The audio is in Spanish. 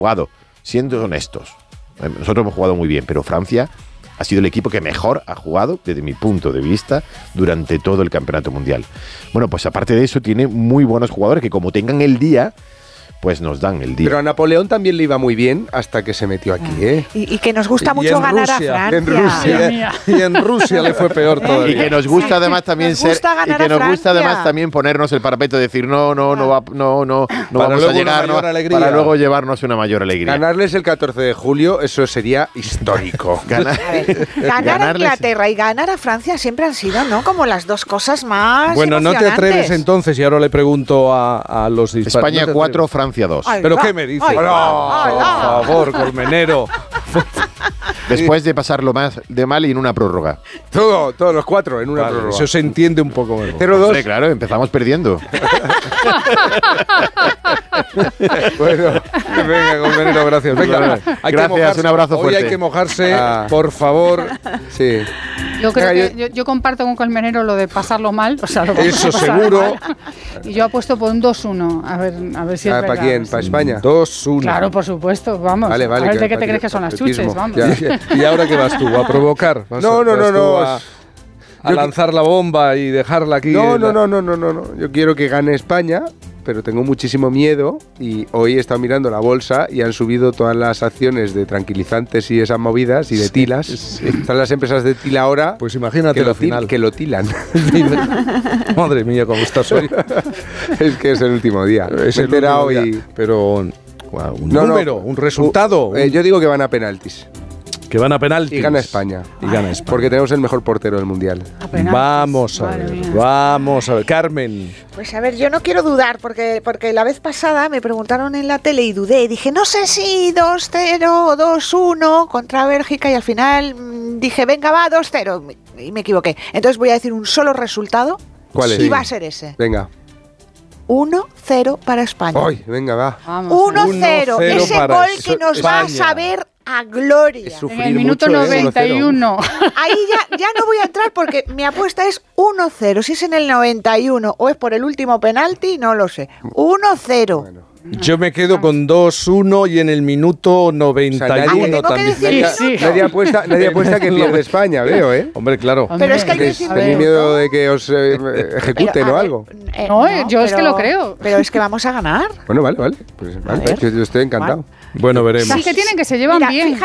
jugado, siendo honestos, nosotros hemos jugado muy bien, pero Francia ha sido el equipo que mejor ha jugado, desde mi punto de vista, durante todo el campeonato mundial. Bueno, pues aparte de eso, tiene muy buenos jugadores que como tengan el día, pues nos dan el día. Pero a Napoleón también le iba muy bien hasta que se metió aquí, ¿eh? Y que nos gusta mucho ganar Rusia, a Francia. En Rusia. Y en Rusia le fue peor todavía. Y que nos gusta además también también ponernos el parapeto y decir no vamos a llegar, para luego llevarnos una mayor alegría. Ganarles el 14 de julio, eso sería histórico. Ganar a Inglaterra y ganar a Francia siempre han sido, ¿no? Como las dos cosas más Bueno, no te atreves entonces, y ahora le pregunto a los disparos. España 4, Francia 2. ¿Pero qué me dices? Por favor, Colmenero. Después de pasarlo más de mal y en una prórroga. Todos los 4 en una prórroga. Eso se entiende un poco mejor. 0-2. Claro, empezamos perdiendo. Bueno, venga, Colmenero, gracias. Venga, gracias, un abrazo fuerte. Hoy hay que mojarse, por favor. Sí. Yo creo que yo comparto con Colmenero lo de pasarlo mal. O sea, eso seguro. Mal. Y yo apuesto por un 2-1. A ver si es verdad. ¿Para quién? ¿Para España? 2-1. Claro, por supuesto. Vamos. Vale, a ver de qué te crees que son las chuches. Vamos. ¿Y ahora qué vas tú? ¿A provocar? No. A lanzar la bomba y dejarla aquí. No. Yo quiero que gane España, pero tengo muchísimo miedo y hoy he estado mirando la bolsa y han subido todas las acciones de tranquilizantes y esas movidas y de tilas. Sí. Están las empresas de tila ahora. Pues imagínate lo final. Que lo tilan. Madre mía, cómo estás hoy. Es que es el último día. Es el último día. Pero un número, un resultado. Yo digo que van a penaltis. Que van a penaltis. Y gana España. Porque tenemos el mejor portero del mundial. Vamos a ver. Carmen. Pues a ver, yo no quiero dudar, porque la vez pasada me preguntaron en la tele y dudé. Dije, no sé si 2-0 o 2-1 contra Bélgica y al final dije, venga, va, 2-0. Y me equivoqué. Entonces voy a decir un solo resultado. ¿Cuál es? Y va a ser ese. Venga. 1-0 para España. ¡Ay, venga, va! 1-0. Ese gol que nos va a saber a gloria. En el minuto 91. Ahí ya no voy a entrar porque mi apuesta es 1-0. Si es en el 91 o es por el último penalti, no lo sé. 1-0. Bueno. Yo me quedo con 2-1 y en el minuto 91 también. Nadie apuesta que pierde España, veo, ¿eh? Hombre, claro. Pero es que hay que decir... ¿Tenéis miedo de que os ejecuten o algo? Yo es que lo creo. Pero es que vamos a ganar. Bueno, vale. Pues, yo estoy encantado. Bueno, veremos. Es que tienen que se llevan bien.